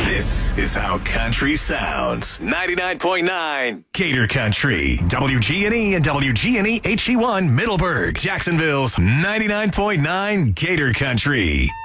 This is how country sounds. 99.9 Gator Country. WGNE and WGNE HD1 Middleburg. Jacksonville's 99.9 Gator Country.